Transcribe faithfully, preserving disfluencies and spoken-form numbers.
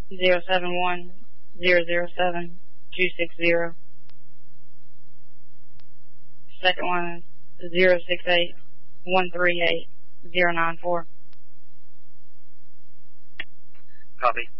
zero seven one zero zero seven two six zero. Second one is zero six eight one three eight zero nine four. Copy.